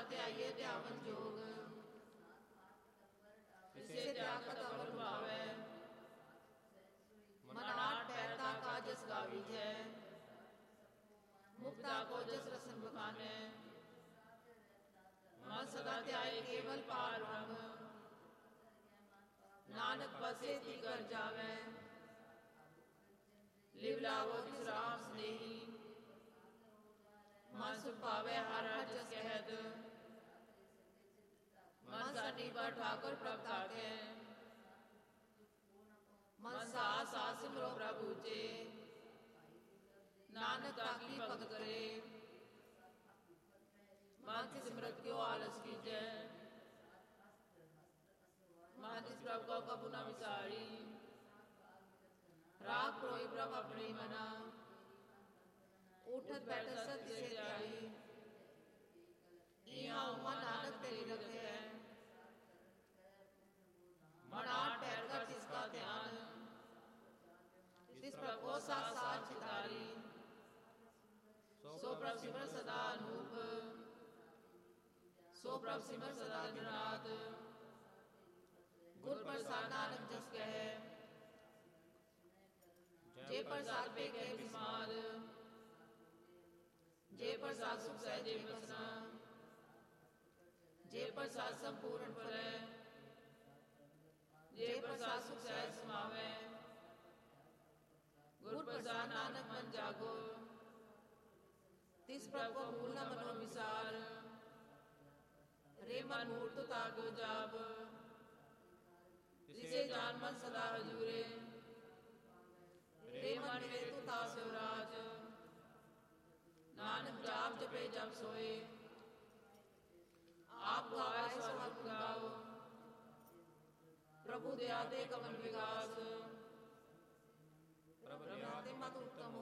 त्याइए त्यावन जोग, इसे त्यागत अवर भावै, मन आठ पैरता का जस गावी है, मुक्ता को जस रसन बखाने, मन सदा त्याय केवल पार ब्रह्म, नानक बसे ती कर जावे, लिव लावो तिस राम स्नेही, मन सुख पावे हर हर जस कहत, मन सानी पर ठाकुर प्रभ थाके, मन सास सास सिमरो प्रभु जे, नानक ताकी भगत करे, मन की सिमरत क्यों आलस कीजे, मन जिस प्रभु को कबू न विसारी, राग प्रोई प्रभ अपनी मना, उठत बैठत सत्य से त्याई, इहाँ उमा नानक तेरी रखे, मन आठ पैर कर जिसका ध्यान, तिस प्रभु को साथ साथ चितारी, सो प्रभु सिमर सदा अनूप, सो प्रभु सिमर सदा दिन रात, गुर प्रसाद नानक जस कहे, जे प्रसाद पे कहे बिस्मार, जे प्रसाद सुख सहजे बसना, जे प्रसाद संपूर्ण फले, जे प्रसाद सुख सहज समावे, गुर प्रसाद नानक मन जागो, तिस प्रभु को भूल न मनो विसार, रे मन मूर्त ताको जाब, जिसे जान मन सदा हजूरे, रे मन हेतु था शिवराज, नानक जाप जपे जब सोए, आप गावे सो हक गाओ, प्रभु दया दे कमल विकास,